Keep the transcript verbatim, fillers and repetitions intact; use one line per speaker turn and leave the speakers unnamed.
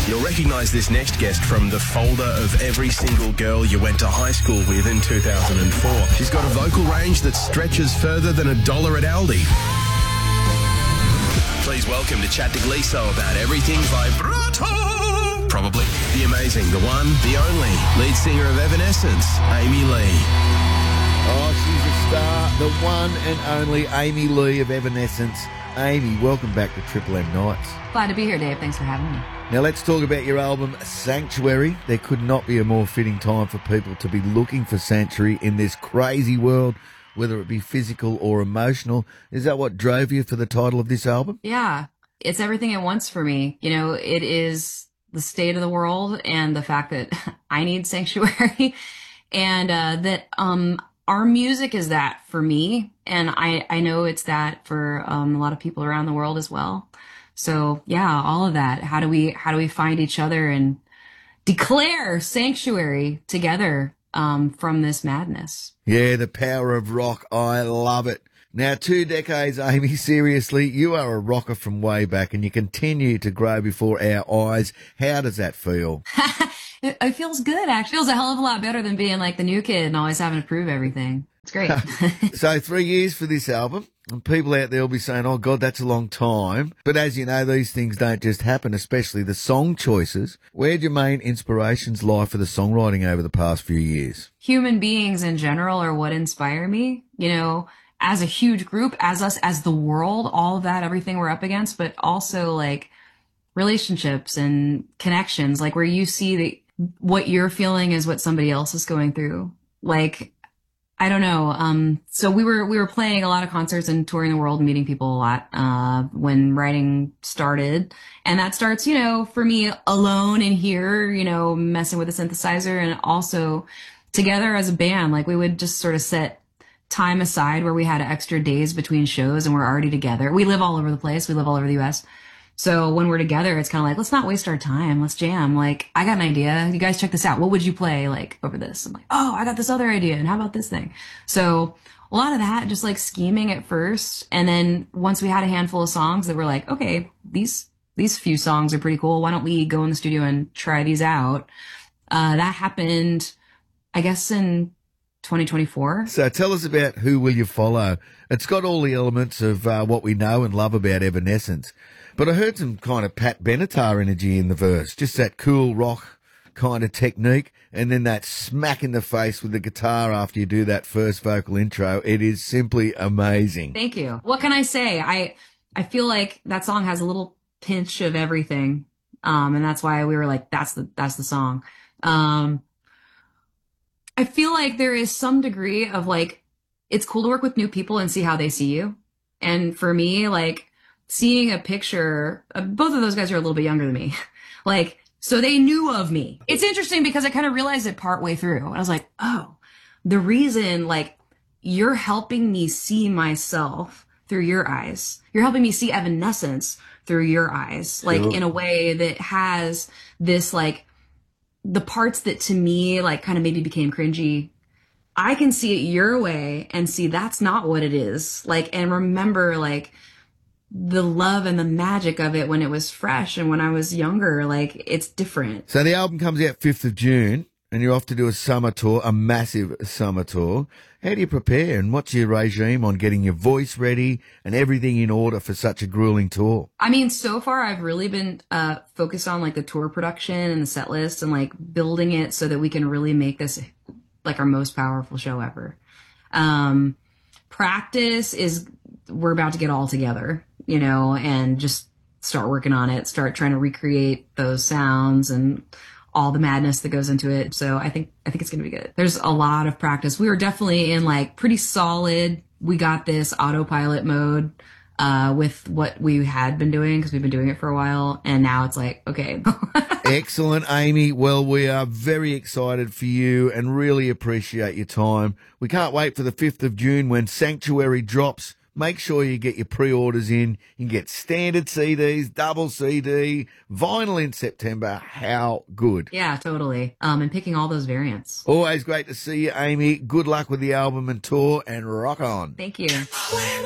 You'll recognise this next guest from the folder of every single girl you went to high school with in two thousand four. She's got a vocal range that stretches further than a dollar at Aldi. Please welcome to Chat to Gleeso about everything vibrato. Probably the amazing, the one, the only lead singer of Evanescence, Amy Lee.
Oh, she's a star, the one and only Amy Lee of Evanescence. Amy, welcome back to Triple M Nights.
Glad to be here, Dave. Thanks for having me.
Now let's talk about your album, Sanctuary. There could not be a more fitting time for people to be looking for sanctuary in this crazy world, whether it be physical or emotional. Is that what drove you for the title of this album?
Yeah, it's everything at once for me. You know, it is the state of the world and the fact that I need sanctuary and uh, that um, our music is that for me. And I, I know it's that for um, a lot of people around the world as well. So yeah, all of that. How do we, how do we find each other and declare sanctuary together um, from this madness?
Yeah, the power of rock. I love it. Now, two decades, Amy, seriously, you are a rocker from way back and you continue to grow before our eyes. How does that feel?
it, it feels good, actually. It feels a hell of a lot better than being like the new kid and always having to prove everything. It's great.
So three years for this album. And people out there will be saying, oh, God, that's a long time. But as you know, these things don't just happen, especially the song choices. Where'd your main inspirations lie for the songwriting over the past few years?
Human beings in general are what inspire me, you know, as a huge group, as us, as the world, all of that, everything we're up against, but also like relationships and connections, like where you see that what you're feeling is what somebody else is going through. Like, I don't know. Um, so we were, we were playing a lot of concerts and touring the world, meeting people a lot, uh, when writing started. And that starts, you know, for me alone in here, you know, messing with a synthesizer and also together as a band. Like we would just sort of set time aside where we had extra days between shows and we're already together. We live all over the place. We live all over the U S. So when we're together, it's kind of like, let's not waste our time. Let's jam. Like, I got an idea. You guys check this out. What would you play like over this? I'm like, oh, I got this other idea. And how about this thing? So a lot of that, just like scheming at first. And then once we had a handful of songs that were like, okay, these, these few songs are pretty cool. Why don't we go in the studio and try these out? Uh, that happened, I guess, in twenty twenty-four.
So tell us about Who Will You Follow? It's got all the elements of uh, what we know and love about Evanescence. But I heard some kind of Pat Benatar energy in the verse, just that cool rock kind of technique, and then that smack in the face with the guitar after you do that first vocal intro. It is simply amazing.
Thank you. What can I say? I I feel like that song has a little pinch of everything, um, and that's why we were like, that's the that's the song. Um, I feel like there is some degree of like, it's cool to work with new people and see how they see you, and for me, like, seeing a picture, uh, both of those guys are a little bit younger than me. Like, so they knew of me. It's interesting because I kind of realized it partway through. I was like, oh, the reason, like, you're helping me see myself through your eyes. You're helping me see Evanescence through your eyes, like,
Cool.
in a way that has this, like, the parts that to me, like, kind of maybe became cringy. I can see it your way and see that's not what it is. Like, and remember, like, the love and the magic of it when it was fresh and when I was younger. Like, it's different.
So the album comes out fifth of June and you're off to do a summer tour, a massive summer tour. How do you prepare and what's your regime on getting your voice ready and everything in order for such a grueling tour?
I mean, so far I've really been uh focused on like the tour production and the set list and like building it so that we can really make this like our most powerful show ever. Um, practice is we're about to get all together, you know, and just start working on it, start trying to recreate those sounds and all the madness that goes into it. So I think, I think it's going to be good. There's a lot of practice. We were definitely in like pretty solid, we got this autopilot mode, uh, with what we had been doing because we've been doing it for a while. And now it's like, okay.
Excellent, Amy. Well, we are very excited for you and really appreciate your time. We can't wait for the fifth of June when Sanctuary drops. Make sure you get your pre-orders in. You can get standard C Ds, double C D, vinyl in September. How good.
Yeah, totally. Um, and picking all those variants.
Always great to see you, Amy. Good luck with the album and tour and rock on.
Thank you.